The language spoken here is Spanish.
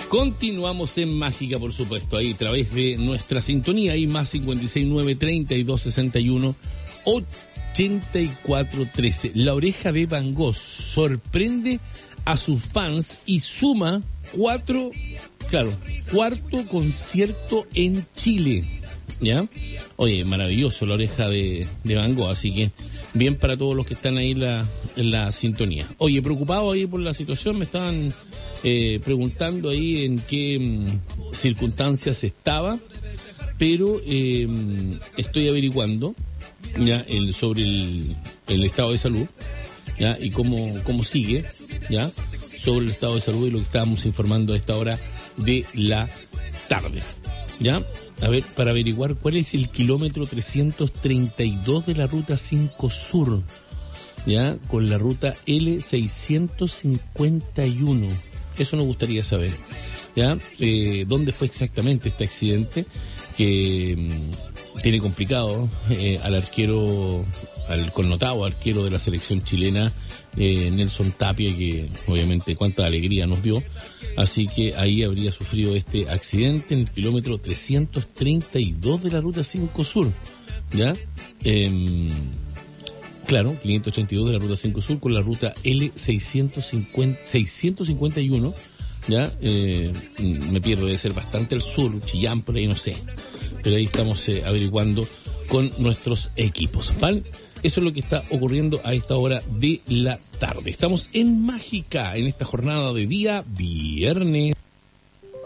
Continuamos en Mágica, por supuesto, ahí a través de nuestra sintonía, ahí más 569-3261-8413. La Oreja de Van Gogh sorprende a sus fans y suma cuarto concierto en Chile. ¿Ya? Oye, maravilloso La Oreja de Van Gogh, así que bien para todos los que están ahí en la sintonía. Oye, preocupado ahí por la situación, me estaban preguntando ahí en qué circunstancias estaba, pero estoy averiguando ya sobre el estado de salud, ya, y cómo sigue, ya, sobre el estado de salud y lo que estábamos informando a esta hora de la tarde, ya. A ver, para averiguar cuál es el kilómetro 332 de la ruta 5 Sur, ya, con la ruta L651. Eso nos gustaría saber, ya, dónde fue exactamente este accidente que tiene complicado al connotado arquero de la selección chilena, Nelson Tapia, que obviamente cuánta alegría nos dio. Así que ahí habría sufrido este accidente en el kilómetro 332 de la ruta 5 Sur, ¿ya? Claro, 582 de la ruta 5 Sur con la ruta L651, ¿ya? Me pierdo, debe ser bastante al sur, Chillán, por ahí, no sé. Pero ahí estamos averiguando con nuestros equipos, ¿vale? Eso es lo que está ocurriendo a esta hora de la tarde. Estamos en Mágica, en esta jornada de día viernes.